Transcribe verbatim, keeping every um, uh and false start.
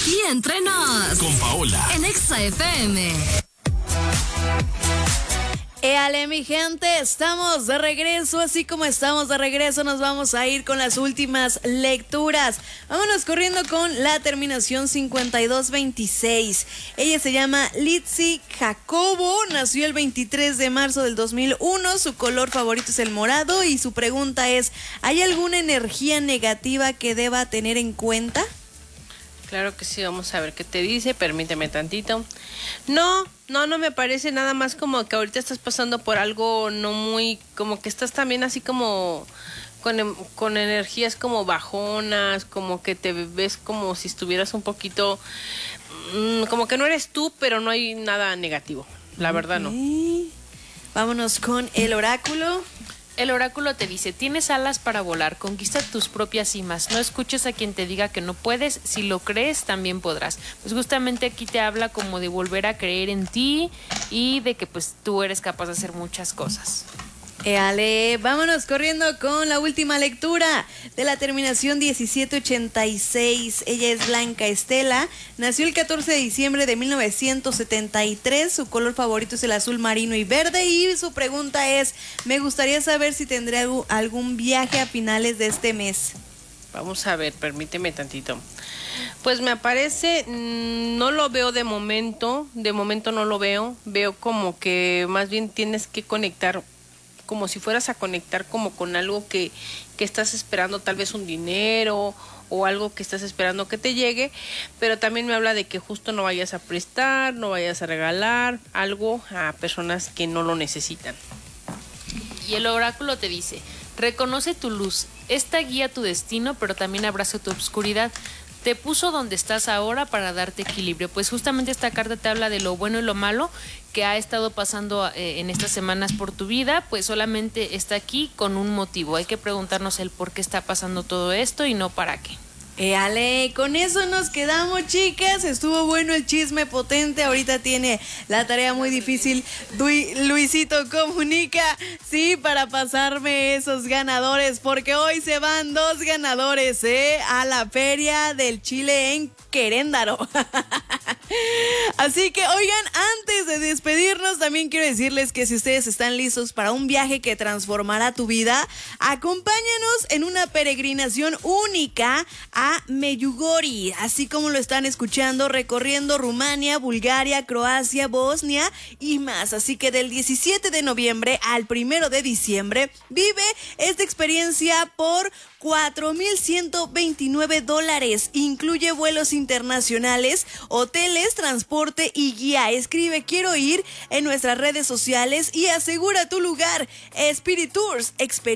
Aquí entre nos. Con Paola. En Exa F M. Éale, mi gente, estamos de regreso, así como estamos de regreso, nos vamos a ir con las últimas lecturas. Vámonos corriendo con la terminación cincuenta y dos veintiséis. Ella se llama Litzy Jacobo, nació el veintitrés de marzo del dos mil uno, su color favorito es el morado y su pregunta es, ¿hay alguna energía negativa que deba tener en cuenta? Claro que sí, vamos a ver qué te dice, permíteme tantito. No, no, no me parece, nada más como que ahorita estás pasando por algo no muy, como que estás también así como con, con energías como bajonas, como que te ves como si estuvieras un poquito, mmm, como que no eres tú, pero no hay nada negativo, la verdad no. Vámonos con el oráculo. El oráculo te dice, tienes alas para volar, conquista tus propias cimas, no escuches a quien te diga que no puedes, si lo crees también podrás. Pues justamente aquí te habla como de volver a creer en ti y de que pues tú eres capaz de hacer muchas cosas. Éale, vámonos corriendo con la última lectura de la terminación diecisiete ochenta y seis. Ella es Blanca Estela, nació el catorce de diciembre de mil novecientos setenta y tres, su color favorito es el azul marino y verde y su pregunta es, me gustaría saber si tendré algún viaje a finales de este mes. Vamos a ver, permíteme tantito. Pues me aparece, no lo veo de momento, de momento no lo veo, veo como que más bien tienes que conectar, como si fueras a conectar como con algo que, que estás esperando, tal vez un dinero o algo que estás esperando que te llegue, pero también me habla de que justo no vayas a prestar, no vayas a regalar algo a personas que no lo necesitan. Y el oráculo te dice, reconoce tu luz, esta guía tu destino, pero también abraza tu oscuridad. Te puso donde estás ahora para darte equilibrio. Pues justamente esta carta te habla de lo bueno y lo malo que ha estado pasando eh, en estas semanas por tu vida, pues solamente está aquí con un motivo. Hay que preguntarnos el por qué está pasando todo esto y no para qué. Éale, con eso nos quedamos, chicas. Estuvo bueno el chisme potente. Ahorita tiene la tarea muy difícil Dui, Luisito Comunica, sí, para pasarme esos ganadores, porque hoy se van dos ganadores, ¿eh? A la Feria del Chile en Queréndaro. Así que, oigan, antes de despedirnos, también quiero decirles que si ustedes están listos para un viaje que transformará tu vida, acompáñanos en una peregrinación única a Medjugorje, así como lo están escuchando, recorriendo Rumania, Bulgaria, Croacia, Bosnia y más. Así que del diecisiete de noviembre al primero de diciembre, vive esta experiencia por cuatro mil ciento veintinueve dólares. Incluye vuelos internacionales, hoteles, transporte y guía. Escribe quiero ir en nuestras redes sociales y asegura tu lugar. Spirit Tours, experiencia